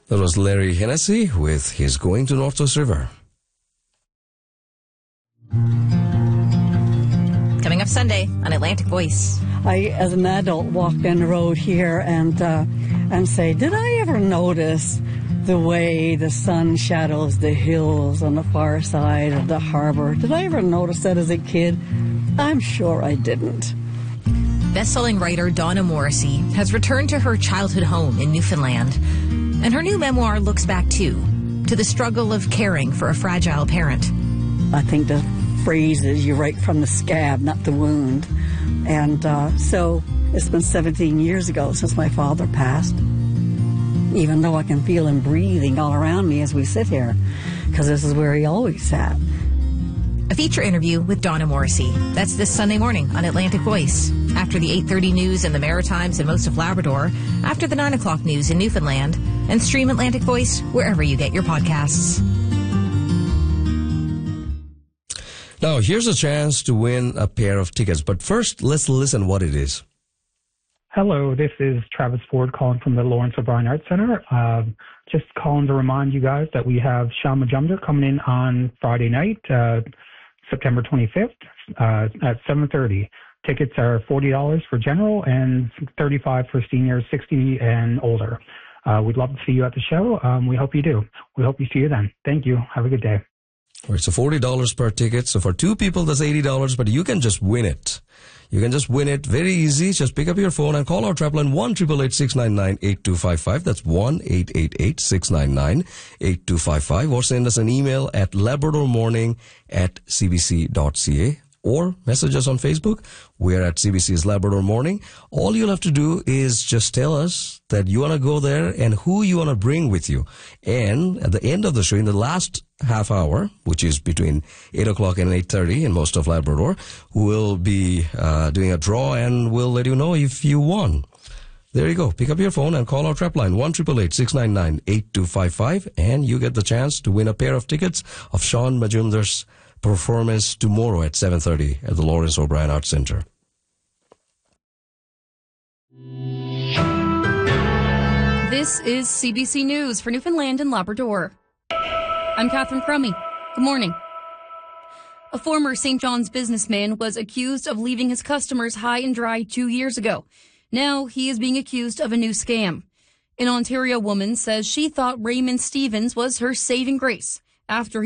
That was Larry Hennessy with his Going to Northwest River. Coming up Sunday on Atlantic Voice. I, as an adult, walk down the road here and say, did I ever notice the way the sun shadows the hills on the far side of the harbor? Did I ever notice that as a kid? I'm sure I didn't. Best-selling writer Donna Morrissey has returned to her childhood home in Newfoundland, and her new memoir looks back, too, to the struggle of caring for a fragile parent. I think the phrase is you write from the scab, not the wound. And so it's been 17 years ago since my father passed, even though I can feel him breathing all around me as we sit here, because this is where he always sat. A feature interview with Donna Morrissey. That's this Sunday morning on Atlantic Voice. After the 8:30 news in the Maritimes and most of Labrador, after the 9 o'clock news in Newfoundland, and stream Atlantic Voice wherever you get your podcasts. Now, here's a chance to win a pair of tickets. But first, let's listen what it is. Hello, this is Travis Ford calling from the Lawrence O'Brien Arts Center. Just calling to remind you guys that we have Sean Majumder coming in on Friday night, September 25th at 7:30. Tickets are $40 for general and $35 for seniors 60 and older. We'd love to see you at the show. We hope you do. We hope we see you then. Thank you. Have a good day. All right, so $40 per ticket. So for two people, that's $80, but you can just win it. You can just win it. Very easy. Just pick up your phone and call our trap line 1-888-699-8255. That's 1-888-699-8255. Or send us an email at labradormorning@cbc.ca. Or message us on Facebook. We're at CBC's Labrador Morning. All you'll have to do is just tell us that you want to go there and who you want to bring with you. And at the end of the show, in the last half hour, which is between 8 o'clock and 8:30 in most of Labrador, we'll be doing a draw and we'll let you know if you won. There you go. Pick up your phone and call our trap line 1-888-699-8255 and you get the chance to win a pair of tickets of Sean Majumder's performance tomorrow at 7:30 at the Lawrence O'Brien Arts Center. This is CBC News for Newfoundland and Labrador. I'm Catherine Crummy. Good morning. A former St. John's businessman was accused of leaving his customers high and dry 2 years ago. Now he is being accused of a new scam. An Ontario woman says she thought Raymond Stevens was her saving grace after